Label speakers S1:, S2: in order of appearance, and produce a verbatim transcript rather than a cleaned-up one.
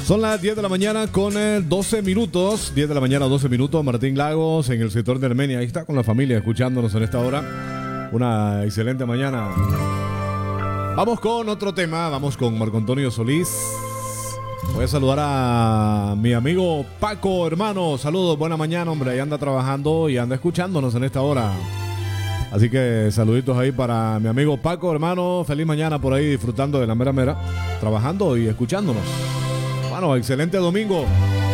S1: Son las diez de la mañana con eh, doce minutos. diez de la mañana, doce minutos. Martín Lagos en el sector de Armenia. Ahí está con la familia escuchándonos en esta hora. Una excelente mañana. Vamos con otro tema. Vamos con Marco Antonio Solís. Voy a saludar a mi amigo Paco, hermano. Saludos, buena mañana, hombre. Ahí anda trabajando y anda escuchándonos en esta hora. Así que saluditos ahí para mi amigo Paco, hermano. Feliz mañana por ahí disfrutando de la mera mera. Trabajando y escuchándonos. Bueno, excelente domingo.